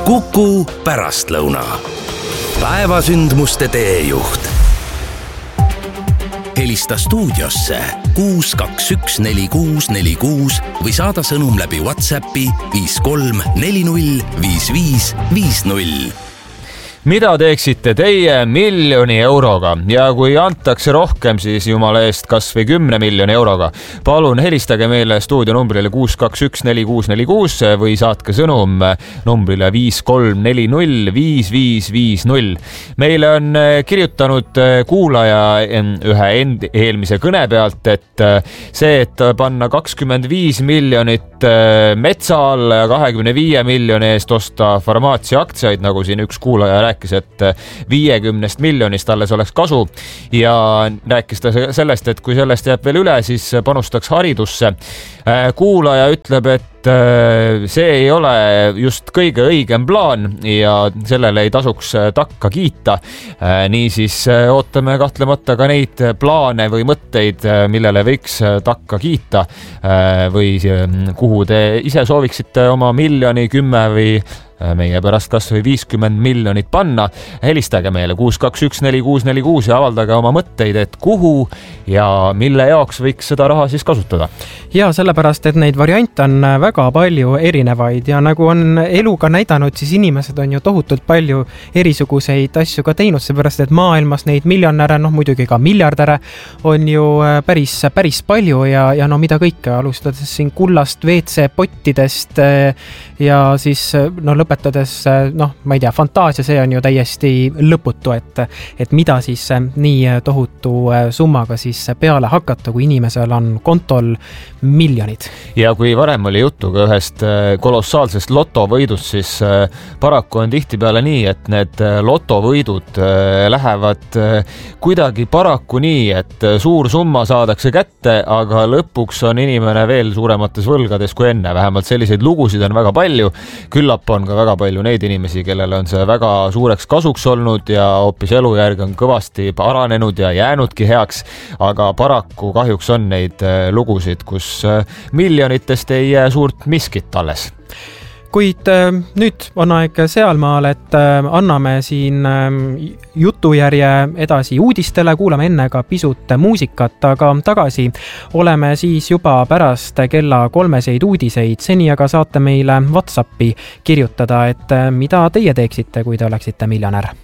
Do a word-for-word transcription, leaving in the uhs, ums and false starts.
Kuku pärastlõuna. Päevasündmuste teejuht. Helista stuudiosse kuus kaks üks neli kuus neli kuus või saada sõnum läbi WhatsAppi viis kolm neli null viis viis viis null. Mida teeksite teie miljoni euroga ja kui antakse rohkem, siis jumala eest kas või kümne miljoni euroga. Palun helistage meile stuudionumbrile kuus kaks üks neli kuus neli kuus või saatke sõnum numbrile viis kolm neli null viis viis viis null. Meile on kirjutanud kuulaja ühe end, eelmise kõne pealt, et see, et panna kakskümmend viis miljonit metsa alla ja kahekümne viie miljoni eest osta farmaatsia aktsiaid, nagu siin üks kuulaja rääkis, et viiekümnest miljonist alles oleks kasu ja rääkis ta sellest, et kui sellest jääb veel üle, siis panustaks haridusse. Kuulaja ütleb, et see ei ole just kõige õigem plaan ja sellele ei tasuks takka kiita. Niisiis ootame kahtlemata ka neid plaane või mõtteid, millele võiks takka kiita või kuhu te ise sooviksite oma miljoni, kümme või meie pärast kas või viiskümmend miljonit panna. Helistage meile kuus kaks üks neli kuus neli kuus ja avaldage oma mõtteid, et kuhu ja mille jaoks võiks seda raha siis kasutada. Ja sellepärast, et neid variante on väga palju erinevaid ja nagu on eluga näidanud, siis inimesed on ju tohutult palju erisuguseid asju ka teinud, seepärast, et maailmas neid miljonäre, noh muidugi ka miljardäre on ju päris, päris palju ja, ja no mida kõike, alustades siin kullast V C pottidest ja siis no lõpetades, noh, ma ei tea, fantaasia, see on ju täiesti lõputu, et, et mida siis nii tohutu summaga siis peale hakata, kui inimesel on kontol miljonid. Ja kui varem oli juttu ka ühest kolossaalsest lotovõidust, siis paraku on tihtipeale nii, et need lotovõidud lähevad kuidagi paraku nii, et suur summa saadakse kätte, aga lõpuks on inimene veel suuremates võlgades kui enne. Vähemalt selliseid lugusid on väga palju. Küllap on ka väga palju neid inimesi, kellel on see väga suureks kasuks olnud ja hoopis elujärg on kõvasti paranenud ja jäänudki heaks, aga paraku kahjuks on neid lugusid, kus miljonitest ei jää suurt miskit alles. Kuid nüüd on aeg sealmaal, et anname siin jutujärje edasi uudistele, kuulame enne ka pisut muusikat, aga tagasi oleme siis juba pärast kella kolmeseid uudiseid. Seni aga saate meile WhatsAppi kirjutada, et mida teie teeksite, kui te oleksite miljonär.